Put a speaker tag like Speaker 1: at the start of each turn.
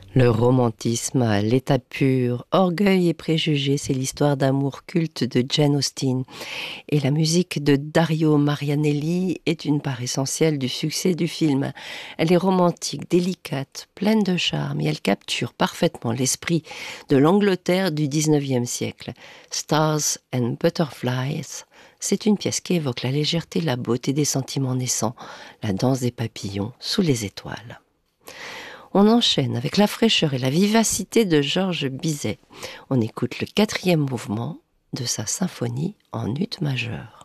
Speaker 1: Le romantisme à l'état pur, orgueil et préjugés, c'est l'histoire d'amour culte de Jane Austen. Et la musique de Dario Marianelli est une part essentielle du succès du film. Elle est romantique, délicate, pleine de charme et elle capture parfaitement l'esprit de l'Angleterre du 19e siècle. Stars and Butterflies, c'est une pièce qui évoque la légèreté, la beauté des sentiments naissants, la danse des papillons sous les étoiles. On enchaîne avec la fraîcheur et la vivacité de Georges Bizet. On écoute le 4e mouvement de sa symphonie en ut majeur.